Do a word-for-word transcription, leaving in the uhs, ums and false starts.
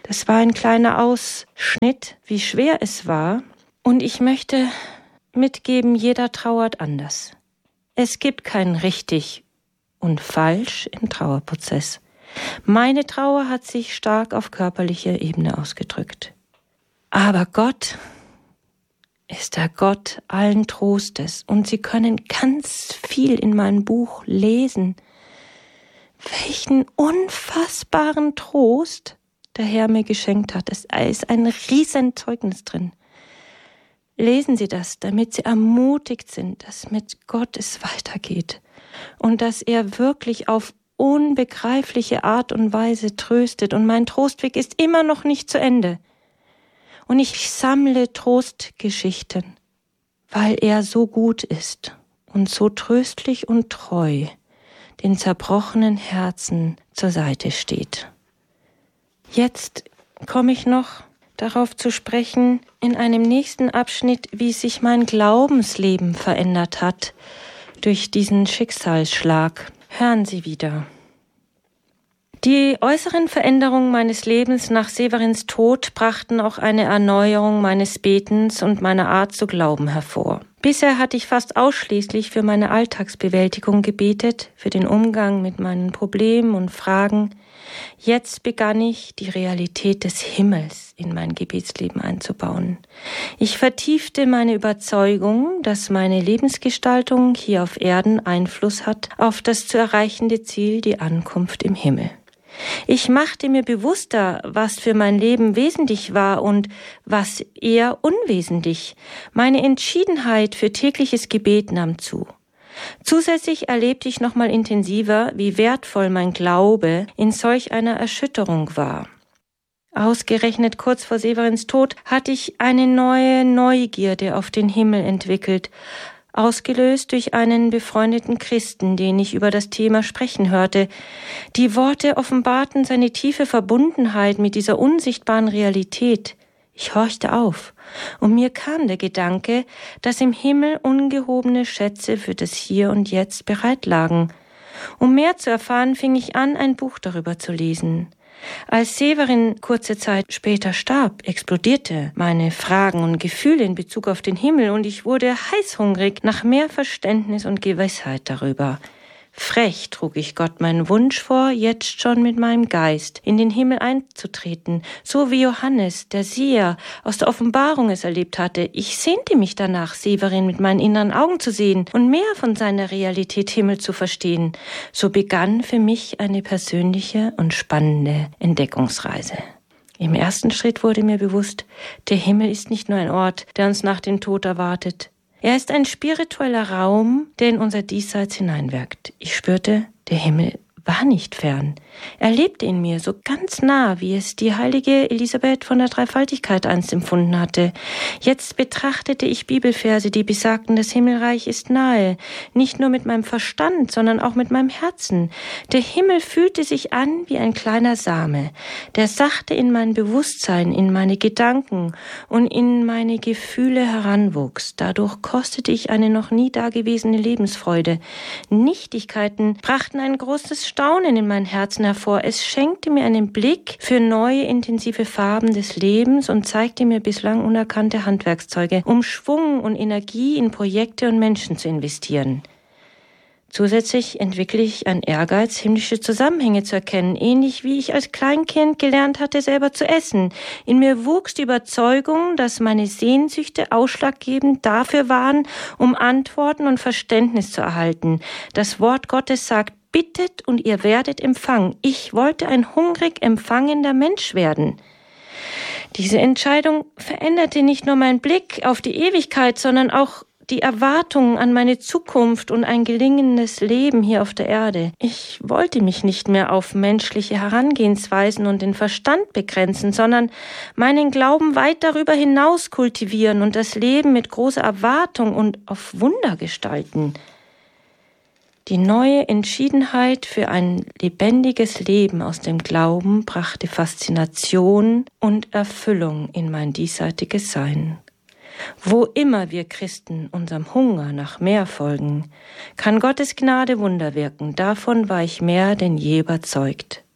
Das war ein kleiner Ausschnitt, wie schwer es war. Und ich möchte mitgeben, jeder trauert anders. Es gibt kein richtig und falsch im Trauerprozess. Meine Trauer hat sich stark auf körperlicher Ebene ausgedrückt. Aber Gott ist der Gott allen Trostes. Und Sie können ganz viel in meinem Buch lesen. Welchen unfassbaren Trost der Herr mir geschenkt hat. Es ist ein Riesenzeugnis drin. Lesen Sie das, damit Sie ermutigt sind, dass mit Gott es weitergeht und dass er wirklich auf unbegreifliche Art und Weise tröstet. Und mein Trostweg ist immer noch nicht zu Ende. Und ich sammle Trostgeschichten, weil er so gut ist und so tröstlich und treu den zerbrochenen Herzen zur Seite steht. Jetzt komme ich noch darauf zu sprechen, in einem nächsten Abschnitt, wie sich mein Glaubensleben verändert hat durch diesen Schicksalsschlag. Hören Sie wieder. Die äußeren Veränderungen meines Lebens nach Severins Tod brachten auch eine Erneuerung meines Betens und meiner Art zu glauben hervor. Bisher hatte ich fast ausschließlich für meine Alltagsbewältigung gebetet, für den Umgang mit meinen Problemen und Fragen. Jetzt begann ich, die Realität des Himmels in mein Gebetsleben einzubauen. Ich vertiefte meine Überzeugung, dass meine Lebensgestaltung hier auf Erden Einfluss hat auf das zu erreichende Ziel, die Ankunft im Himmel. Ich machte mir bewusster, was für mein Leben wesentlich war und was eher unwesentlich. Meine Entschiedenheit für tägliches Gebet nahm zu. Zusätzlich erlebte ich nochmal intensiver, wie wertvoll mein Glaube in solch einer Erschütterung war. Ausgerechnet kurz vor Severins Tod hatte ich eine neue Neugierde auf den Himmel entwickelt, ausgelöst durch einen befreundeten Christen, den ich über das Thema sprechen hörte. Die Worte offenbarten seine tiefe Verbundenheit mit dieser unsichtbaren Realität. Ich horchte auf, und mir kam der Gedanke, dass im Himmel ungehobene Schätze für das Hier und Jetzt bereit lagen. Um mehr zu erfahren, fing ich an, ein Buch darüber zu lesen. Als Severin kurze Zeit später starb, explodierte meine Fragen und Gefühle in Bezug auf den Himmel und ich wurde heißhungrig nach mehr Verständnis und Gewissheit darüber. Frech trug ich Gott meinen Wunsch vor, jetzt schon mit meinem Geist in den Himmel einzutreten, so wie Johannes, der Seher, aus der Offenbarung es erlebt hatte. Ich sehnte mich danach, Severin mit meinen inneren Augen zu sehen und mehr von seiner Realität Himmel zu verstehen. So begann für mich eine persönliche und spannende Entdeckungsreise. Im ersten Schritt wurde mir bewusst, der Himmel ist nicht nur ein Ort, der uns nach dem Tod erwartet. Er ist ein spiritueller Raum, der in unser Diesseits hineinwirkt. Ich spürte, der Himmel war nicht fern. Er lebte in mir so ganz nah, wie es die heilige Elisabeth von der Dreifaltigkeit einst empfunden hatte. Jetzt betrachtete ich Bibelverse, die besagten, das Himmelreich ist nahe. Nicht nur mit meinem Verstand, sondern auch mit meinem Herzen. Der Himmel fühlte sich an wie ein kleiner Same, der sachte in mein Bewusstsein, in meine Gedanken und in meine Gefühle heranwuchs. Dadurch kostete ich eine noch nie dagewesene Lebensfreude. Nichtigkeiten brachten ein großes Staunen in mein Herzen hervor. Es schenkte mir einen Blick für neue, intensive Farben des Lebens und zeigte mir bislang unerkannte Handwerkszeuge, um Schwung und Energie in Projekte und Menschen zu investieren. Zusätzlich entwickle ich einen Ehrgeiz, himmlische Zusammenhänge zu erkennen, ähnlich wie ich als Kleinkind gelernt hatte, selber zu essen. In mir wuchs die Überzeugung, dass meine Sehnsüchte ausschlaggebend dafür waren, um Antworten und Verständnis zu erhalten. Das Wort Gottes sagt, bittet und ihr werdet empfangen. Ich wollte ein hungrig empfangender Mensch werden. Diese Entscheidung veränderte nicht nur meinen Blick auf die Ewigkeit, sondern auch die Erwartungen an meine Zukunft und ein gelingendes Leben hier auf der Erde. Ich wollte mich nicht mehr auf menschliche Herangehensweisen und den Verstand begrenzen, sondern meinen Glauben weit darüber hinaus kultivieren und das Leben mit großer Erwartung und auf Wunder gestalten. Die neue Entschiedenheit für ein lebendiges Leben aus dem Glauben brachte Faszination und Erfüllung in mein diesseitiges Sein. Wo immer wir Christen unserem Hunger nach mehr folgen, kann Gottes Gnade Wunder wirken. Davon war ich mehr denn je überzeugt.